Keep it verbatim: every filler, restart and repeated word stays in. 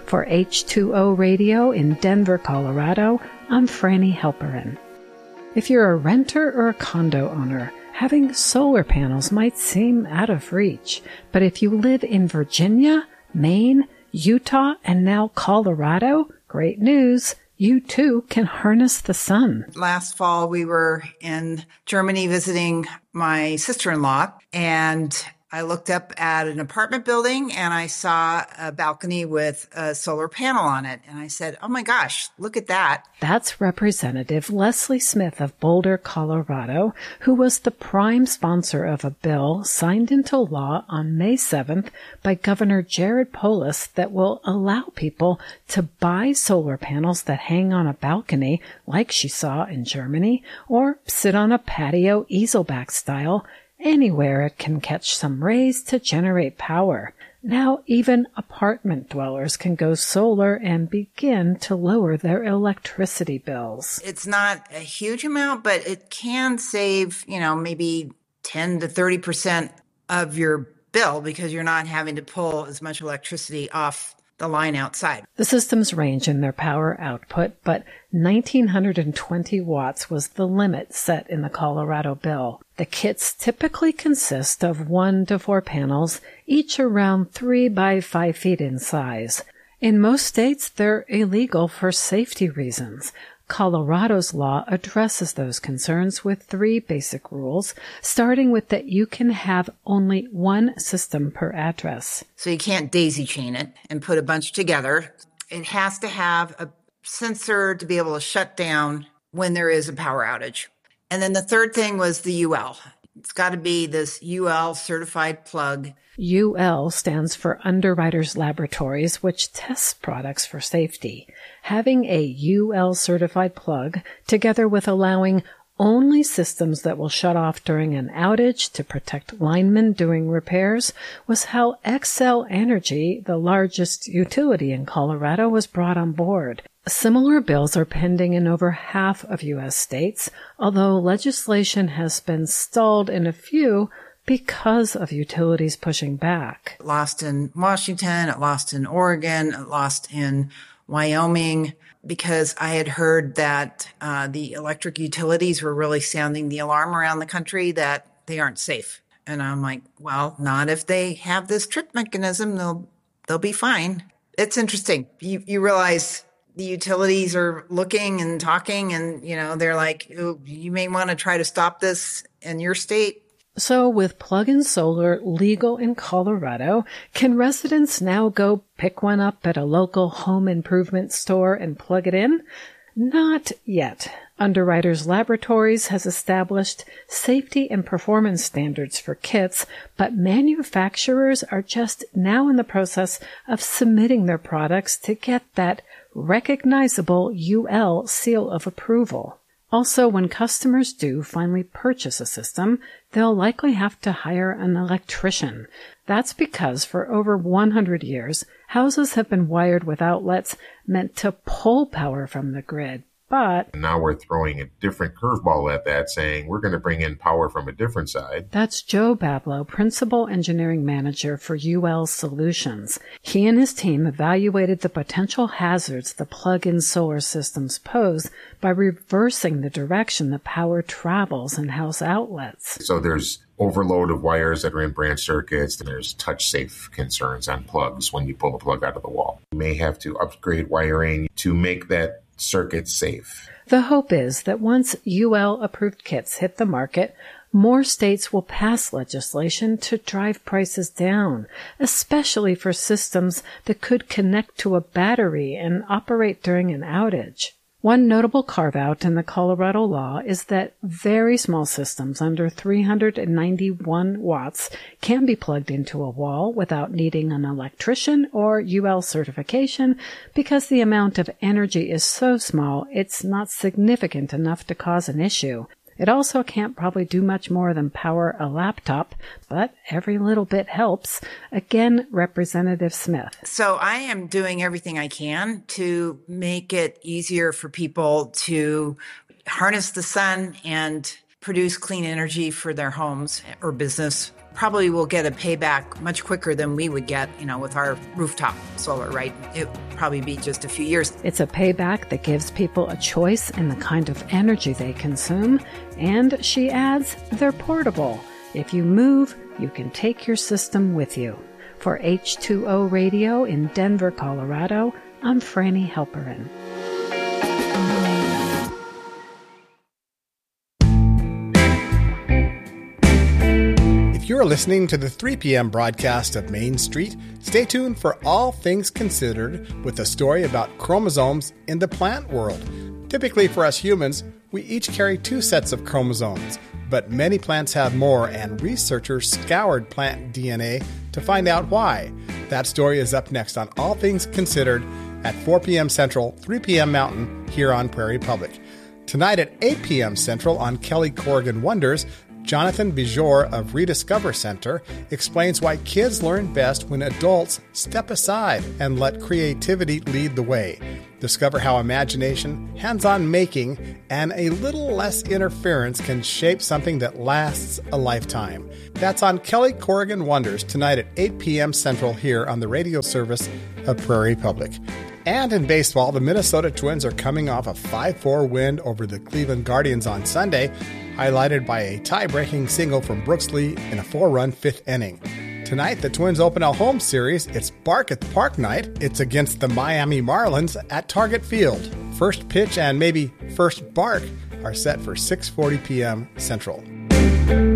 For H two O Radio in Denver, Colorado, I'm Franny Halperin. If you're a renter or a condo owner, having solar panels might seem out of reach. But if you live in Virginia, Maine, Utah, and now Colorado, great news. You too can harness the sun. Last fall, we were in Germany visiting my sister-in-law, and I looked up at an apartment building and I saw a balcony with a solar panel on it. And I said, oh my gosh, look at that. That's Representative Leslie Smith of Boulder, Colorado, who was the prime sponsor of a bill signed into law on May seventh by Governor Jared Polis that will allow people to buy solar panels that hang on a balcony like she saw in Germany, or sit on a patio easelback style, anywhere it can catch some rays to generate power. Now even apartment dwellers can go solar and begin to lower their electricity bills. It's not a huge amount, but it can save, you know, maybe ten to thirty percent of your bill because you're not having to pull as much electricity off the line outside. The systems range in their power output, but one thousand nine hundred twenty watts was the limit set in the Colorado bill. The kits typically consist of one to four panels, each around three by five feet in size. In most states, they're illegal for safety reasons. Colorado's law addresses those concerns with three basic rules, starting with that you can have only one system per address. So you can't daisy chain it and put a bunch together. It has to have a sensor to be able to shut down when there is a power outage. And then the third thing was the U L. It's got to be this U L certified plug. U L stands for Underwriters Laboratories, which tests products for safety. Having a U L certified plug, together with allowing only systems that will shut off during an outage to protect linemen doing repairs, was how Xcel Energy, the largest utility in Colorado, was brought on board. Similar bills are pending in over half of U S states, although legislation has been stalled in a few because of utilities pushing back. It lost in Washington, it lost in Oregon, it lost in Wyoming, because I had heard that uh, the electric utilities were really sounding the alarm around the country that they aren't safe. And I'm like, well, not if they have this trip mechanism, they'll they'll be fine. It's interesting. You you realize the utilities are looking and talking, and you know they're like, oh, you may want to try to stop this in your state. So with plug-in solar legal in Colorado, can residents now go pick one up at a local home improvement store and plug it in? Not yet. Underwriters Laboratories has established safety and performance standards for kits, but manufacturers are just now in the process of submitting their products to get that recognizable U L seal of approval. Also, when customers do finally purchase a system, they'll likely have to hire an electrician. That's because for over one hundred years, houses have been wired with outlets meant to pull power from the grid. But now we're throwing a different curveball at that, saying we're going to bring in power from a different side. That's Joe Bablow, Principal Engineering Manager for U L Solutions. He and his team evaluated the potential hazards the plug-in solar systems pose by reversing the direction the power travels in house outlets. So there's overload of wires that are in branch circuits, and there's touch-safe concerns on plugs when you pull the plug out of the wall. You may have to upgrade wiring to make that circuit safe. The hope is that once U L-approved kits hit the market, more states will pass legislation to drive prices down, especially for systems that could connect to a battery and operate during an outage. One notable carve-out in the Colorado law is that very small systems under three hundred ninety-one watts can be plugged into a wall without needing an electrician or U L certification because the amount of energy is so small it's not significant enough to cause an issue. It also can't probably do much more than power a laptop, but every little bit helps. Again, Representative Smith. So I am doing everything I can to make it easier for people to harness the sun and produce clean energy for their homes or business. probably will get a payback much quicker than we would get, you know, with our rooftop solar, right? It would probably be just a few years. It's a payback that gives people a choice in the kind of energy they consume. And she adds, they're portable. If you move, you can take your system with you. For H two O Radio in Denver, Colorado, I'm Franny Halperin. If you're listening to the three p.m. broadcast of Main Street, stay tuned for All Things Considered with a story about chromosomes in the plant world. Typically for us humans, we each carry two sets of chromosomes, but many plants have more, and researchers scoured plant D N A to find out why. That story is up next on All Things Considered at four p.m. Central, three p.m. Mountain here on Prairie Public. Tonight at eight p.m. Central on Kelly Corrigan Wonders, Jonathan Bijor of Rediscover Center explains why kids learn best when adults step aside and let creativity lead the way. Discover how imagination, hands-on making, and a little less interference can shape something that lasts a lifetime. That's on Kelly Corrigan Wonders tonight at eight p.m. Central here on the radio service of Prairie Public. And in baseball, the Minnesota Twins are coming off a five four win over the Cleveland Guardians on Sunday, highlighted by a tie-breaking single from Brooks Lee in a four-run fifth inning. Tonight, the Twins open a home series. It's Bark at the Park night. It's against the Miami Marlins at Target Field. First pitch and maybe first bark are set for six forty p.m. Central.